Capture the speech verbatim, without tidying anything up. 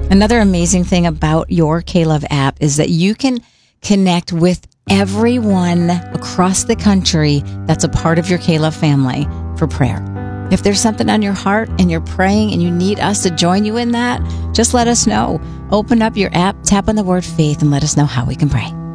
Another amazing thing about your K-Love app is that you can connect with everyone across the country that's a part of your K-Love family for prayer. If there's something on your heart and you're praying and you need us to join you in that, just let us know. Open up your app, tap on the word faith, and let us know how we can pray.